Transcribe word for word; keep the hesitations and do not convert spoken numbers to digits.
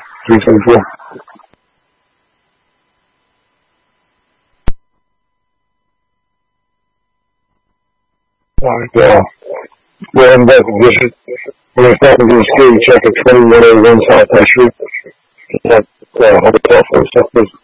three seventy-four. Alright, uh, we're in back position. We're going to start into the security check at twenty-one oh one South High Street. That, uh, hotel for stuff, please.